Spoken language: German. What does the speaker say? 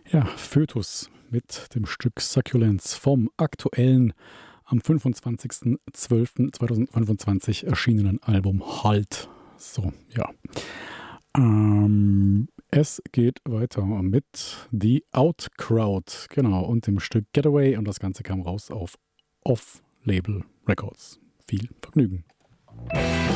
Ja, Fötus mit dem Stück Succulents vom aktuellen, am 25.12.2025 erschienenen Album Halt. So, ja. Es geht weiter mit The Outcrowd, genau, und dem Stück Getaway, und das Ganze kam raus auf Off-Label Records. Viel Vergnügen.